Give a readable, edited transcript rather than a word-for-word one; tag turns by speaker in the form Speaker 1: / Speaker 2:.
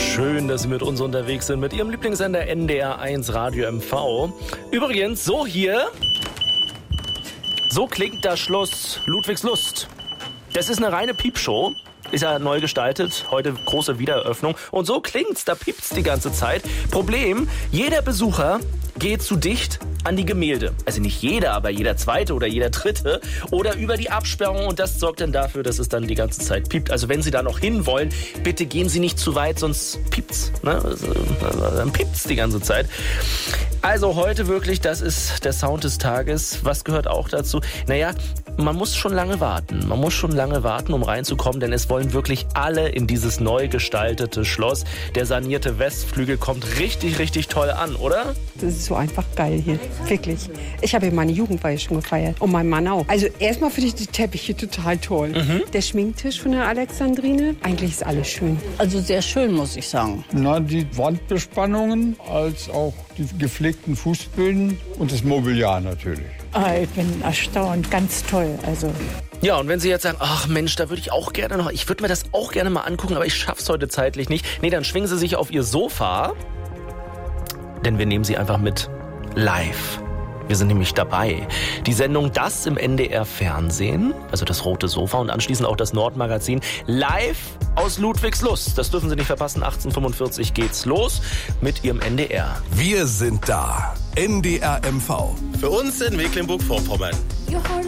Speaker 1: Schön, dass Sie mit uns unterwegs sind, mit Ihrem Lieblingssender NDR1 Radio MV. Übrigens, so klingt das Schloss Ludwigslust. Das ist eine reine Piepshow. Ist ja neu gestaltet, heute große Wiedereröffnung. Und so klingt's, da piept's die ganze Zeit. Problem, jeder Besucher geht zu dicht an die Gemälde. Also nicht jeder, aber jeder Zweite oder jeder Dritte. Oder über die Absperrung, und das sorgt dann dafür, dass es dann die ganze Zeit piept. Also wenn Sie da noch hinwollen, bitte gehen Sie nicht zu weit, sonst piept's. Ne? Also, dann piept's die ganze Zeit. Also heute wirklich, das ist der Sound des Tages. Was gehört auch dazu? Naja, man muss schon lange warten. Man muss schon lange warten, um reinzukommen, denn es wollen wirklich alle in dieses neu gestaltete Schloss. Der sanierte Westflügel kommt richtig, richtig toll an, oder?
Speaker 2: Das ist so einfach geil hier. Wirklich. Ich habe hier meine Jugendweihe schon gefeiert. Und mein Mann auch. Also erstmal finde ich die Teppiche total toll. Der Schminktisch von der Alexandrine. Eigentlich ist alles schön.
Speaker 3: Also sehr schön, muss ich sagen.
Speaker 4: Na, die Wandbespannungen als auch die gepflegten Fußböden und das Mobiliar natürlich.
Speaker 5: Ich bin erstaunt, ganz toll. Also.
Speaker 1: Ja, und wenn Sie jetzt sagen, ach Mensch, da würde ich auch gerne noch, ich würde mir das auch gerne mal angucken, aber ich schaff's heute zeitlich nicht. Nee, dann schwingen Sie sich auf Ihr Sofa, denn wir nehmen Sie einfach mit live. Wir sind nämlich dabei. Die Sendung Das im NDR-Fernsehen, also das rote Sofa, und anschließend auch das Nordmagazin, live aus Ludwigslust. Das dürfen Sie nicht verpassen. 18:45 geht's los mit Ihrem NDR.
Speaker 6: Wir sind da. NDR MV.
Speaker 7: Für uns in Mecklenburg-Vorpommern.